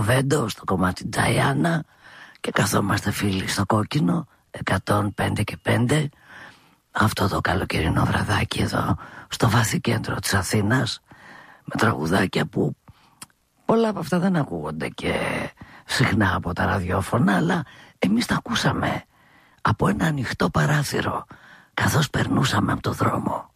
Μπενεβέντο, στο κομμάτι Τζαϊάννα, και καθόμαστε φίλοι στο Κόκκινο 105 και 5, αυτό το καλοκαιρινό βραδάκι εδώ στο βαθύ κέντρο της Αθήνας, με τραγουδάκια που πολλά από αυτά δεν ακούγονται και συχνά από τα ραδιόφωνα, αλλά εμείς τα ακούσαμε από ένα ανοιχτό παράθυρο καθώς περνούσαμε από το δρόμο.